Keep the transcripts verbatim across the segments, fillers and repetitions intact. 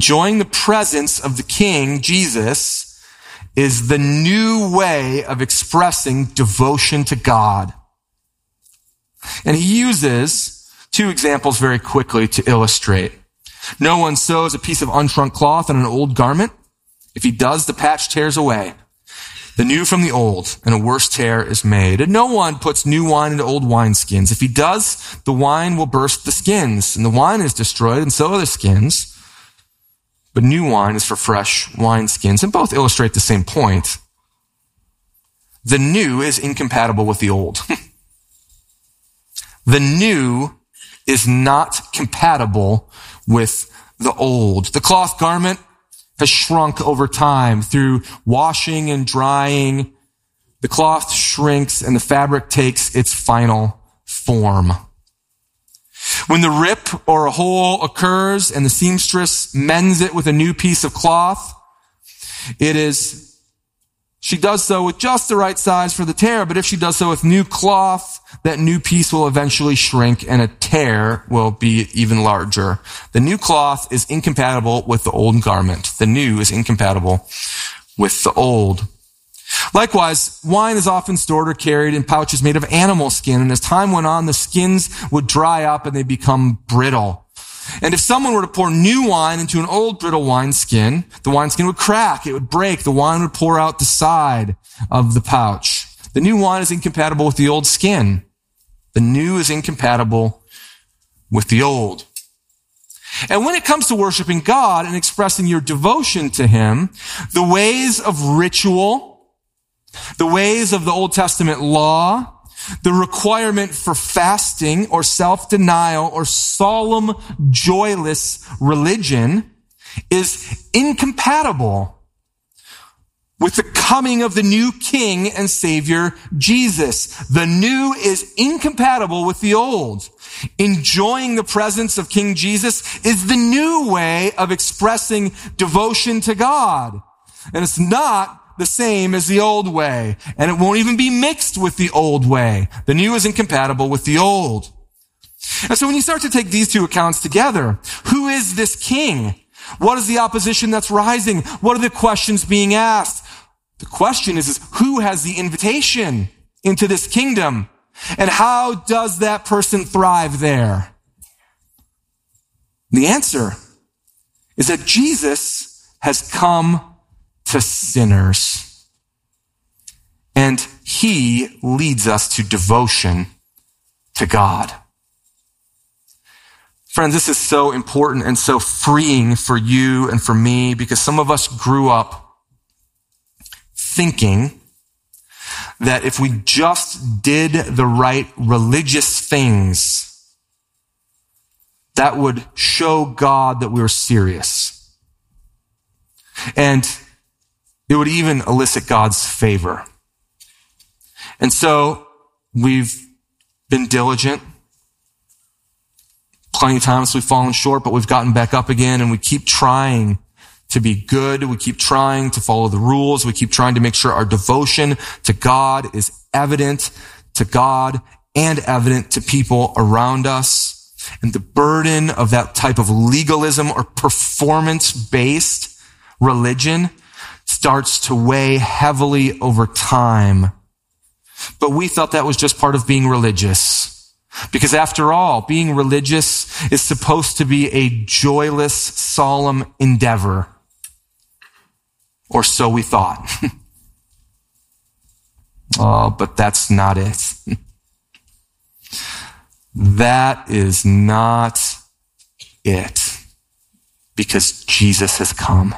enjoying the presence of the King, Jesus, is the new way of expressing devotion to God. And he uses two examples very quickly to illustrate. No one sews a piece of unshrunk cloth on an old garment. If he does, the patch tears away. The new from the old, and a worse tear is made. And no one puts new wine into old wineskins. If he does, the wine will burst the skins, and the wine is destroyed, and so are the skins. But new wine is for fresh wineskins, and both illustrate the same point. The new is incompatible with the old. The new is not compatible with the old. The cloth garment has shrunk over time through washing and drying. The cloth shrinks and the fabric takes its final form. When the rip or a hole occurs and the seamstress mends it with a new piece of cloth, it is, she does so with just the right size for the tear, but if she does so with new cloth, that new piece will eventually shrink and a tear will be even larger. The new cloth is incompatible with the old garment. The new is incompatible with the old. Likewise, wine is often stored or carried in pouches made of animal skin, and as time went on, the skins would dry up and they become brittle. And if someone were to pour new wine into an old brittle wineskin, the wineskin would crack, it would break, the wine would pour out the side of the pouch. The new wine is incompatible with the old skin. The new is incompatible with the old. And when it comes to worshiping God and expressing your devotion to Him, the ways of ritual, the ways of the Old Testament law, the requirement for fasting or self-denial or solemn, joyless religion is incompatible with the coming of the new King and Savior, Jesus. The new is incompatible with the old. Enjoying the presence of King Jesus is the new way of expressing devotion to God. And it's not the same as the old way, and it won't even be mixed with the old way. The new is incompatible with the old. And so when you start to take these two accounts together, who is this king? What is the opposition that's rising? What are the questions being asked? The question is, is who has the invitation into this kingdom? And how does that person thrive there? The answer is that Jesus has come to sinners. And he leads us to devotion to God. Friends, this is so important and so freeing for you and for me, because some of us grew up thinking that if we just did the right religious things, that would show God that we were serious. And it would even elicit God's favor. And so we've been diligent. Plenty of times we've fallen short, but we've gotten back up again, and we keep trying to be good. We keep trying to follow the rules. We keep trying to make sure our devotion to God is evident to God and evident to people around us. And the burden of that type of legalism or performance-based religion starts to weigh heavily over time. But we thought that was just part of being religious. Because after all, being religious is supposed to be a joyless, solemn endeavor. Or so we thought. Oh, but that's not it. That is not it. Because Jesus has come.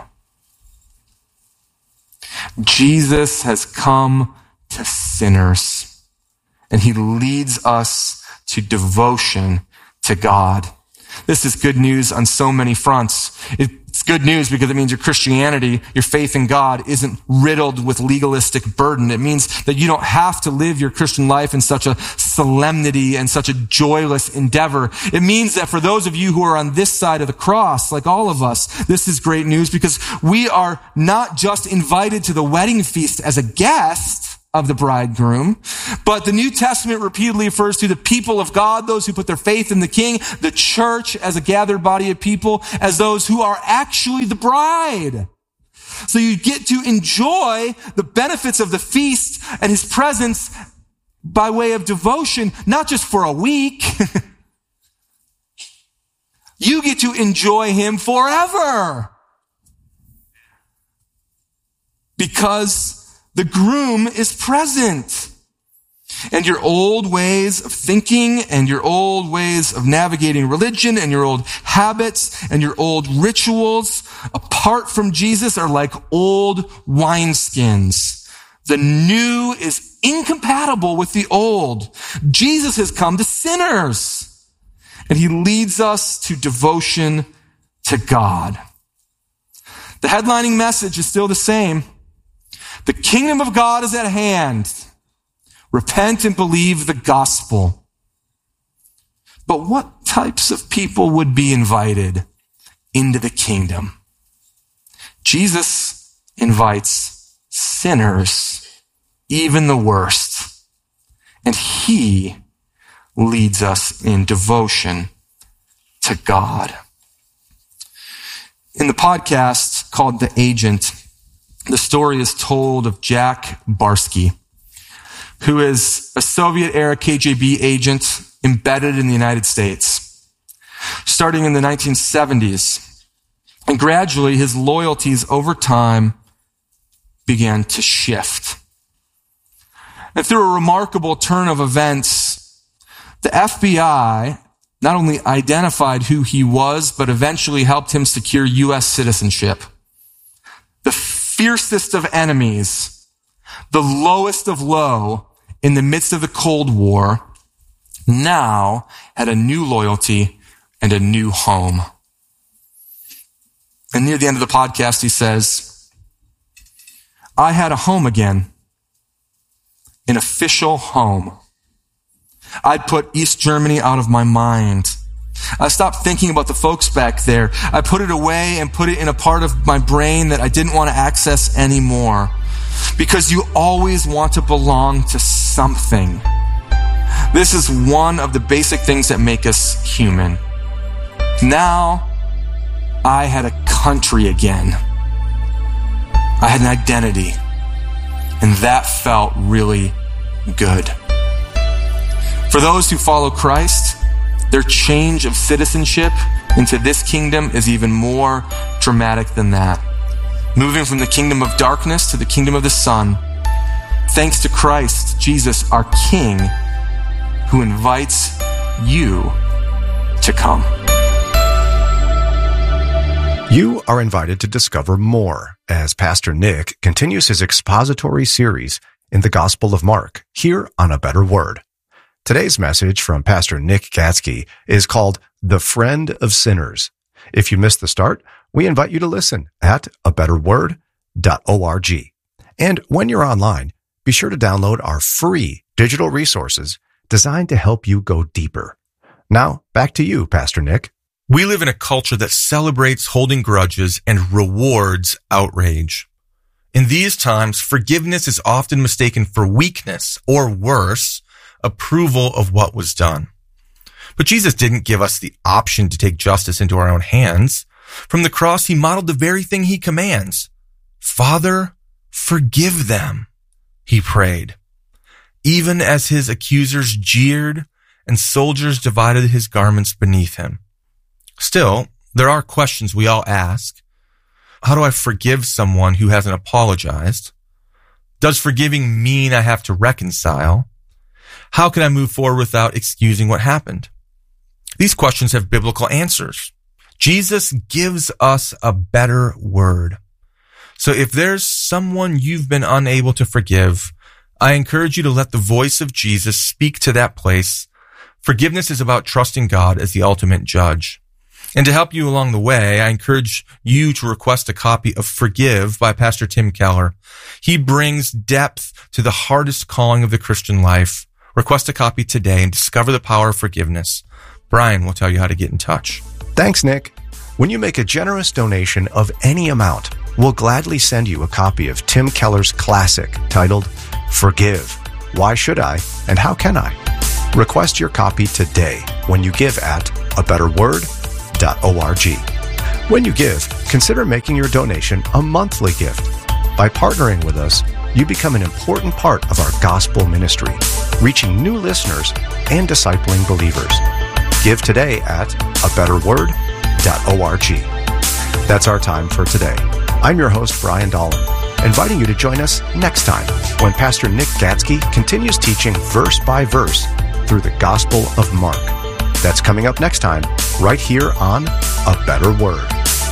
Jesus has come to sinners, and he leads us to devotion to God. This is good news on so many fronts. It's good news because it means your Christianity, your faith in God, isn't riddled with legalistic burden. It means that you don't have to live your Christian life in such a solemnity and such a joyless endeavor. It means that for those of you who are on this side of the cross, like all of us, this is great news because we are not just invited to the wedding feast as a guest, of the bridegroom. But the New Testament repeatedly refers to the people of God, those who put their faith in the King, the church as a gathered body of people, as those who are actually the bride. So you get to enjoy the benefits of the feast and his presence by way of devotion, not just for a week. You get to enjoy him forever. Because the groom is present. And your old ways of thinking and your old ways of navigating religion and your old habits and your old rituals apart from Jesus are like old wineskins. The new is incompatible with the old. Jesus has come to sinners, and he leads us to devotion to God. The headlining message is still the same. The kingdom of God is at hand. Repent and believe the gospel. But what types of people would be invited into the kingdom? Jesus invites sinners, even the worst. And he leads us in devotion to God. In the podcast called The Agent, the story is told of Jack Barsky, who is a Soviet-era K G B agent embedded in the United States, starting in the nineteen seventies. And gradually, his loyalties over time began to shift. And through a remarkable turn of events, the F B I not only identified who he was, but eventually helped him secure U S citizenship. The fiercest of enemies, the lowest of low, in the midst of the Cold War, now had a new loyalty and a new home. And near the end of the podcast, he says, I had a home again, an official home. I'd put East Germany out of my mind. I stopped thinking about the folks back there. I put it away and put it in a part of my brain that I didn't want to access anymore. Because you always want to belong to something. This is one of the basic things that make us human. Now, I had a country again. I had an identity. And that felt really good. For those who follow Christ, their change of citizenship into this kingdom is even more dramatic than that. Moving from the kingdom of darkness to the kingdom of the Son, thanks to Christ, Jesus, our King, who invites you to come. You are invited to discover more as Pastor Nick continues his expository series in the Gospel of Mark here on A Better Word. Today's message from Pastor Nick Gatsky is called The Friend of Sinners. If you missed the start, we invite you to listen at a better word dot org. And when you're online, be sure to download our free digital resources designed to help you go deeper. Now, back to you, Pastor Nick. We live in a culture that celebrates holding grudges and rewards outrage. In these times, forgiveness is often mistaken for weakness, or worse, approval of what was done. But Jesus didn't give us the option to take justice into our own hands. From the cross, he modeled the very thing he commands. Father, forgive them, he prayed. Even as his accusers jeered and soldiers divided his garments beneath him. Still, there are questions we all ask. How do I forgive someone who hasn't apologized? Does forgiving mean I have to reconcile? How can I move forward without excusing what happened? These questions have biblical answers. Jesus gives us a better word. So if there's someone you've been unable to forgive, I encourage you to let the voice of Jesus speak to that place. Forgiveness is about trusting God as the ultimate judge. And to help you along the way, I encourage you to request a copy of Forgive by Pastor Tim Keller. He brings depth to the hardest calling of the Christian life. Request a copy today and discover the power of forgiveness. Brian will tell you how to get in touch. Thanks, Nick. When you make a generous donation of any amount, we'll gladly send you a copy of Tim Keller's classic titled Forgive. Why should I? And how can I? Request your copy today when you give at a better word dot org. When you give, consider making your donation a monthly gift. By partnering with us, you become an important part of our gospel ministry, reaching new listeners and discipling believers. Give today at a better word dot org. That's our time for today. I'm your host, Brian Dolan, inviting you to join us next time when Pastor Nick Gatsky continues teaching verse by verse through the Gospel of Mark. That's coming up next time, right here on A Better Word.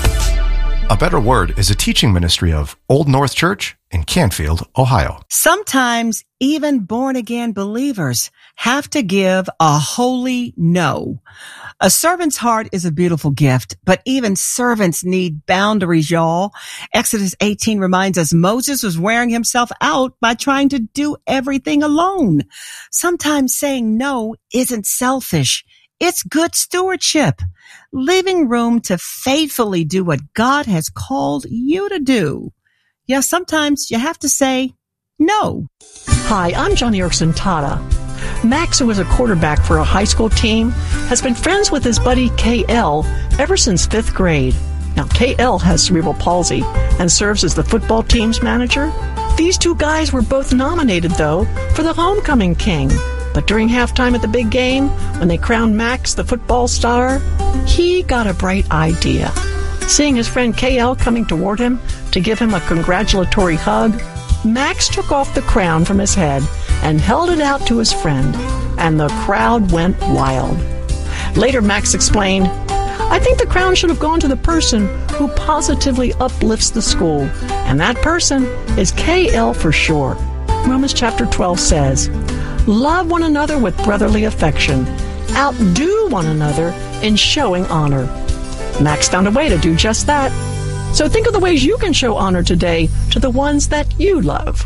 A Better Word is a teaching ministry of Old North Church in Canfield, Ohio. Sometimes even born-again believers have to give a holy no. A servant's heart is a beautiful gift, but even servants need boundaries, y'all. Exodus eighteen reminds us Moses was wearing himself out by trying to do everything alone. Sometimes saying no isn't selfish. It's good stewardship, leaving room to faithfully do what God has called you to do. Yeah, sometimes you have to say no. Hi, I'm Johnny Erickson Tata. Max, who is a quarterback for a high school team, has been friends with his buddy K L ever since fifth grade. Now, K L has cerebral palsy and serves as the football team's manager. These two guys were both nominated, though, for the Homecoming King. But during halftime at the big game, when they crowned Max the football star, he got a bright idea. Seeing his friend K L coming toward him to give him a congratulatory hug, Max took off the crown from his head and held it out to his friend, and the crowd went wild. Later, Max explained, I think the crown should have gone to the person who positively uplifts the school, and that person is K L for sure. Romans chapter twelve says, love one another with brotherly affection. Outdo one another in showing honor. Max found a way to do just that. So think of the ways you can show honor today to the ones that you love.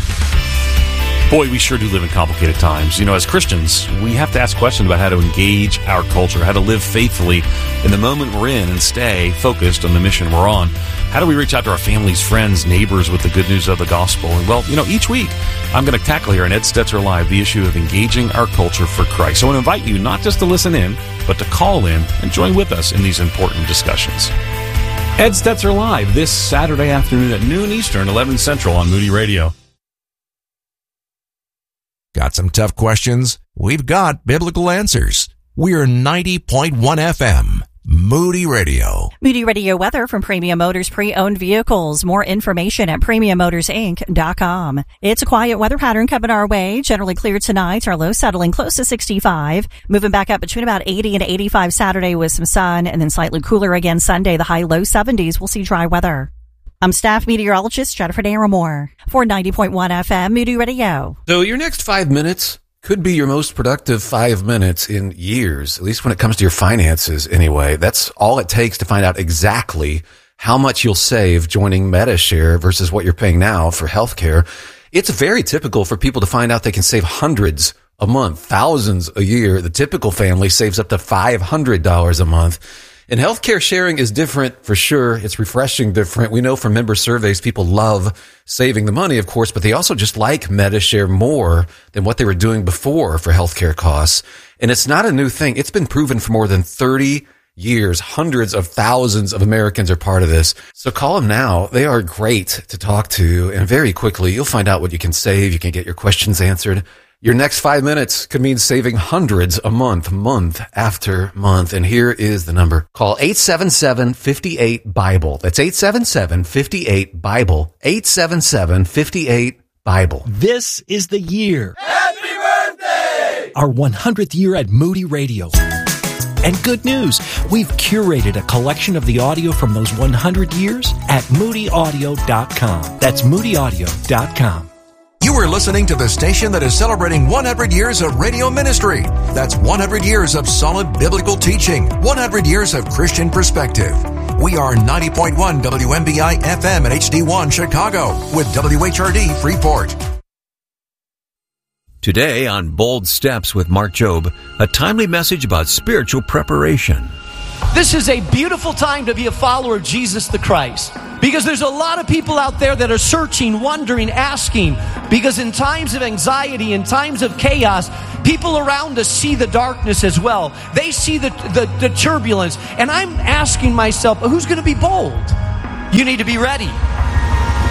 Boy, we sure do live in complicated times. You know, as Christians, we have to ask questions about how to engage our culture, how to live faithfully in the moment we're in and stay focused on the mission we're on. How do we reach out to our families, friends, neighbors with the good news of the gospel? And well, you know, each week I'm going to tackle here on Ed Stetzer Live the issue of engaging our culture for Christ. So I want to invite you not just to listen in, but to call in and join with us in these important discussions. Ed Stetzer Live this Saturday afternoon at noon Eastern, eleven Central on Moody Radio. Got some tough questions? We've got biblical answers. We're ninety point one F M, Moody Radio. Moody Radio weather from Premium Motors Pre-Owned Vehicles. More information at premium motors inc dot com. It's a quiet weather pattern coming our way. Generally clear tonight. Our low settling close to sixty-five. Moving back up between about eighty and eighty-five Saturday with some sun, and then slightly cooler again Sunday. The high low seventies. We'll see dry weather. I'm staff meteorologist Jennifer Naramore for ninety point one F M Moody Radio. So your next five minutes could be your most productive five minutes in years, at least when it comes to your finances anyway. That's all it takes to find out exactly how much you'll save joining Medi-Share versus what you're paying now for healthcare. It's very typical for people to find out they can save hundreds a month, thousands a year. The typical family saves up to five hundred dollars a month. And healthcare sharing is different for sure. It's refreshing different. We know from member surveys, people love saving the money, of course, but they also just like Medi-Share more than what they were doing before for healthcare costs. And it's not a new thing. It's been proven for more than thirty years. Hundreds of thousands of Americans are part of this. So call them now. They are great to talk to. And very quickly, you'll find out what you can save. You can get your questions answered. Your next five minutes could mean saving hundreds a month, month after month. And here is the number. Call eight seven seven, five eight, BIBLE. That's eight seven seven, five eight, BIBLE. eight seven seven, five eight, BIBLE. This is the year. Happy birthday! Our one hundredth year at Moody Radio. And good news, we've curated a collection of the audio from those one hundred years at moody audio dot com. That's moody audio dot com. You are listening to the station that is celebrating one hundred years of radio ministry. That's one hundred years of solid biblical teaching, one hundred years of Christian perspective. We are ninety point one W M B I F M and H D one Chicago with W H R D Freeport. Today on Bold Steps with Mark Jobe, a timely message about spiritual preparation. This is a beautiful time to be a follower of Jesus the Christ. Because there's a lot of people out there that are searching, wondering, asking. Because in times of anxiety, in times of chaos, people around us see the darkness as well. They see the, the, the turbulence. And I'm asking myself, who's going to be bold? You need to be ready.